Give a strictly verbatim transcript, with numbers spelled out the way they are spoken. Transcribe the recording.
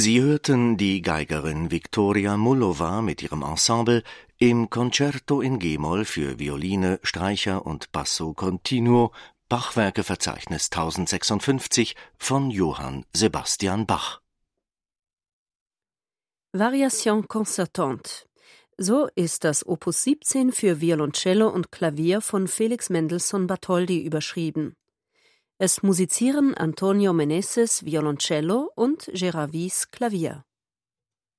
Sie hörten die Geigerin Viktoria Mullova mit ihrem Ensemble im Concerto in G-Moll für Violine, Streicher und Basso Continuo, Bachwerkeverzeichnis tausendsechsundfünfzig von Johann Sebastian Bach. Variation concertante. So ist das Opus siebzehn für Violoncello und Klavier von Felix Mendelssohn Bartholdy überschrieben. Es musizieren Antonio Meneses Violoncello und Gérard Wyss Klavier.